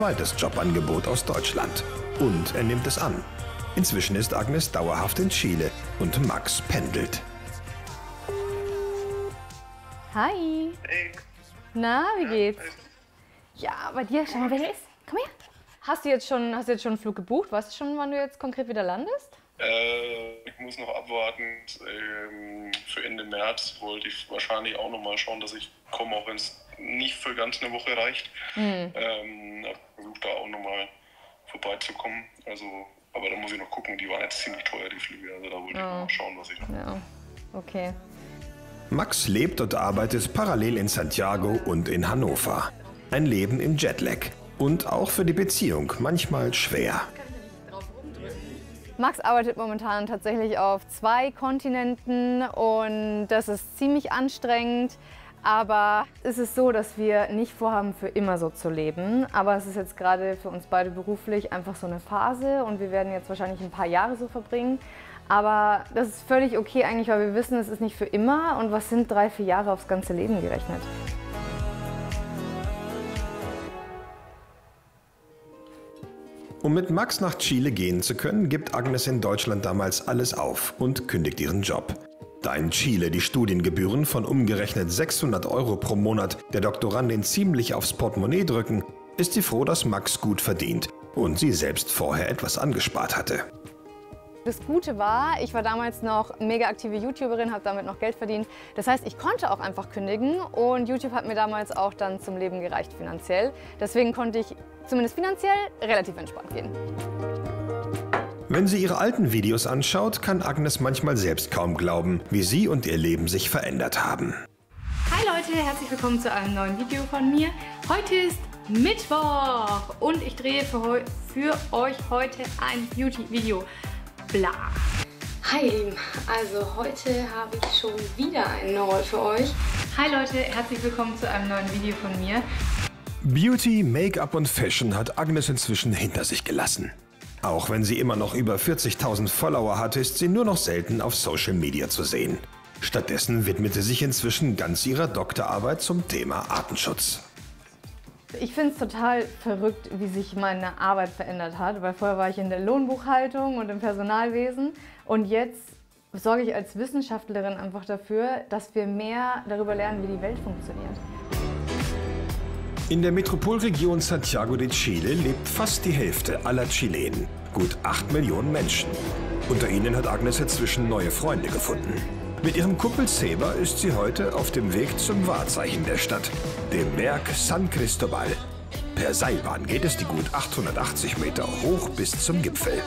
zweites Jobangebot aus Deutschland. Und er nimmt es an. Inzwischen ist Agnes dauerhaft in Chile und Max pendelt. Hi. Hey. Na, wie geht's? Ja, bei dir, schau mal, wer hier ist. Komm her. Hast du jetzt schon einen Flug gebucht? Weißt du schon, wann du jetzt konkret wieder landest? Ich muss noch abwarten. Für Ende März wollte ich wahrscheinlich auch noch mal schauen, dass ich komme, auch wenn es nicht für ganz eine Woche reicht. Versuche da auch noch mal vorbeizukommen. Also, aber da muss ich noch gucken, die waren jetzt ziemlich teuer, die Flüge. Also da wollte ich noch mal schauen, was ich noch. Ja, okay. Max lebt und arbeitet parallel in Santiago und in Hannover. Ein Leben im Jetlag. Und auch für die Beziehung manchmal schwer. Max arbeitet momentan tatsächlich auf 2 Kontinenten und das ist ziemlich anstrengend. Aber es ist so, dass wir nicht vorhaben, für immer so zu leben. Aber es ist jetzt gerade für uns beide beruflich einfach so eine Phase und wir werden jetzt wahrscheinlich ein paar Jahre so verbringen. Aber das ist völlig okay eigentlich, weil wir wissen, es ist nicht für immer. Und was sind 3, 4 Jahre aufs ganze Leben gerechnet? Um mit Max nach Chile gehen zu können, gibt Agnes in Deutschland damals alles auf und kündigt ihren Job. Da in Chile die Studiengebühren von umgerechnet 600 € pro Monat der Doktorandin ziemlich aufs Portemonnaie drücken, ist sie froh, dass Max gut verdient und sie selbst vorher etwas angespart hatte. Das Gute war, ich war damals noch mega aktive YouTuberin, habe damit noch Geld verdient. Das heißt, ich konnte auch einfach kündigen und YouTube hat mir damals auch dann zum Leben gereicht finanziell. Deswegen konnte ich zumindest finanziell relativ entspannt gehen. Wenn sie ihre alten Videos anschaut, kann Agnes manchmal selbst kaum glauben, wie sie und ihr Leben sich verändert haben. Hi Leute, herzlich willkommen zu einem neuen Video von mir. Heute ist Mittwoch und ich drehe für euch heute ein Beauty-Video. Bla. Hi ihr Lieben, also heute habe ich schon wieder einen Haul für euch. Hi Leute, herzlich willkommen zu einem neuen Video von mir. Beauty, Make-up und Fashion hat Agnes inzwischen hinter sich gelassen. Auch wenn sie immer noch über 40.000 Follower hat, ist sie nur noch selten auf Social Media zu sehen. Stattdessen widmet sie sich inzwischen ganz ihrer Doktorarbeit zum Thema Artenschutz. Ich finde es total verrückt, wie sich meine Arbeit verändert hat, weil vorher war ich in der Lohnbuchhaltung und im Personalwesen und jetzt sorge ich als Wissenschaftlerin einfach dafür, dass wir mehr darüber lernen, wie die Welt funktioniert. In der Metropolregion Santiago de Chile lebt fast die Hälfte aller Chilenen, gut 8 Millionen Menschen. Unter ihnen hat Agnes inzwischen neue Freunde gefunden. Mit ihrem Kumpel Seba ist sie heute auf dem Weg zum Wahrzeichen der Stadt, dem Berg San Cristobal. Per Seilbahn geht es die gut 880 Meter hoch bis zum Gipfel.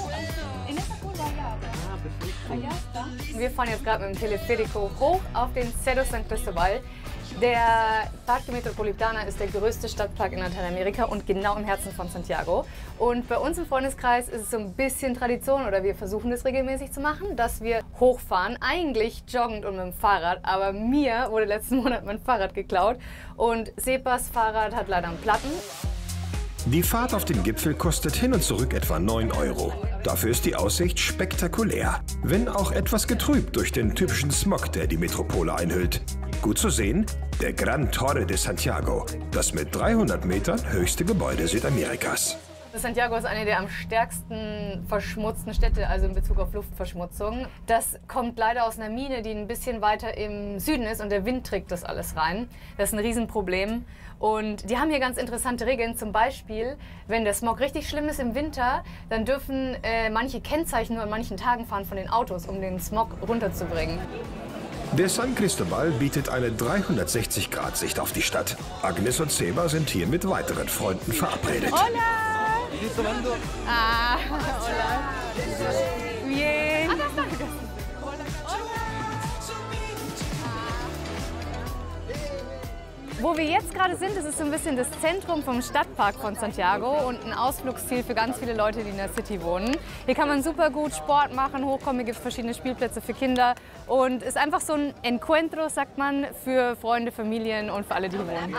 Wir fahren jetzt gerade mit dem Teleférico hoch auf den Cerro San Cristobal. Der Parque Metropolitana ist der größte Stadtpark in Lateinamerika und genau im Herzen von Santiago. Und bei uns im Freundeskreis ist es so ein bisschen Tradition, oder wir versuchen das regelmäßig zu machen, dass wir hochfahren, eigentlich joggend und mit dem Fahrrad. Aber mir wurde letzten Monat mein Fahrrad geklaut und Sebas Fahrrad hat leider einen Platten. Die Fahrt auf den Gipfel kostet hin und zurück etwa 9 €. Dafür ist die Aussicht spektakulär, wenn auch etwas getrübt durch den typischen Smog, der die Metropole einhüllt. Gut zu sehen, der Gran Torre de Santiago, das mit 300 Metern höchste Gebäude Südamerikas. Santiago ist eine der am stärksten verschmutzten Städte, also in Bezug auf Luftverschmutzung. Das kommt leider aus einer Mine, die ein bisschen weiter im Süden ist und der Wind trägt das alles rein. Das ist ein Riesenproblem. Und die haben hier ganz interessante Regeln. Zum Beispiel, wenn der Smog richtig schlimm ist im Winter, dann dürfen manche Kennzeichen nur an manchen Tagen fahren von den Autos, um den Smog runterzubringen. Der San Cristobal bietet eine 360-Grad-Sicht auf die Stadt. Agnes und Seba sind hier mit weiteren Freunden verabredet. Hola! Ah, hola. Bien. Wo wir jetzt gerade sind, das ist so ein bisschen das Zentrum vom Stadtpark von Santiago und ein Ausflugsziel für ganz viele Leute, die in der City wohnen. Hier kann man super gut Sport machen, hochkommen, hier gibt es verschiedene Spielplätze für Kinder und ist einfach so ein Encuentro, sagt man, für Freunde, Familien und für alle, die hier wohnen.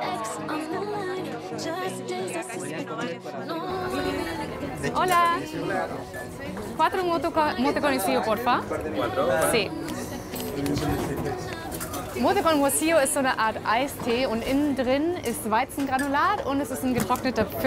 Hola. 4 mote con Isillo, porfa. Sí. Mote con Huesillo ist so eine Art Eistee und innen drin ist Weizengranulat und es ist ein getrockneter Pfirsich.